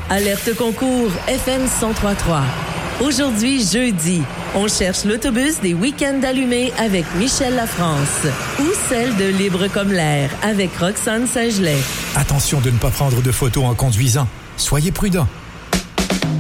Alerte concours FM 1033. Aujourd'hui, jeudi, on cherche l'autobus des Week-ends allumés avec Michel Lafrance ou celle de Libre comme l'air avec Roxane Saint-Gelais. Attention de ne pas prendre de photos en conduisant. Soyez prudents.